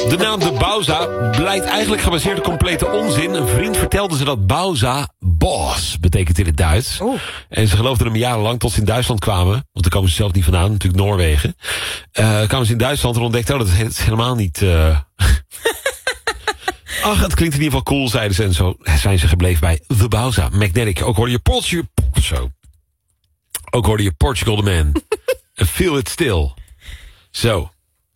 De naam de Bauza blijkt eigenlijk gebaseerd op complete onzin. Een vriend vertelde ze dat Bauza boss betekent in het Duits. En ze geloofden hem jarenlang tot ze in Duitsland kwamen. Want daar komen ze zelf niet vandaan, natuurlijk Noorwegen. Kwamen ze in Duitsland en ontdekten, dat is helemaal niet... Ach, het klinkt in ieder geval cool, zeiden ze. En zo zijn ze gebleven bij The Bauza. Magnetic. Ook hoorde je Portugal the Man. And Feel It Still. Zo.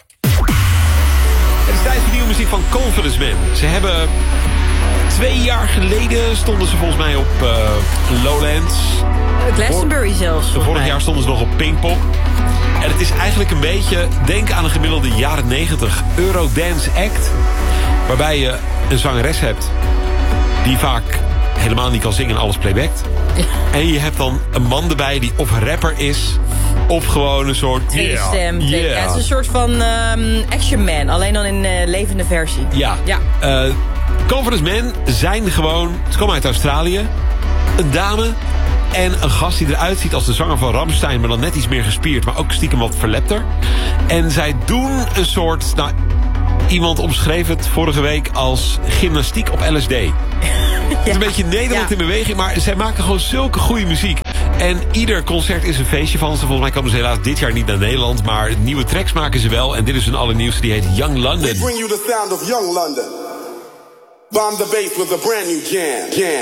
Het is tijd voor nieuwe muziek van Confidence Man. Ze hebben 2 jaar geleden stonden ze volgens mij op Lowlands. Glastonbury zelfs. Vorig jaar stonden ze nog op Pinkpop. En het is eigenlijk een beetje, denk aan een gemiddelde jaren 90 Eurodance act. Waarbij je een zangeres hebt die vaak helemaal niet kan zingen en alles playbackt. En je hebt dan een man erbij die of rapper is of gewoon een soort... stem. Ja, het is een soort van Action Man, alleen dan in levende versie. Ja. Confidence Men zijn gewoon... Ze komen uit Australië. Een dame en een gast die eruit ziet als de zanger van Rammstein, maar dan net iets meer gespierd, maar ook stiekem wat verlepter. En zij doen een soort... Iemand omschreef het vorige week als gymnastiek op LSD. Het is een beetje Nederland in beweging, maar zij maken gewoon zulke goede muziek. En ieder concert is een feestje van ze. Volgens mij komen ze helaas dit jaar niet naar Nederland, maar nieuwe tracks maken ze wel. En dit is een allernieuwste, die heet Young London. We bring you the sound of Young London. Bomb the bass with a brand new jam.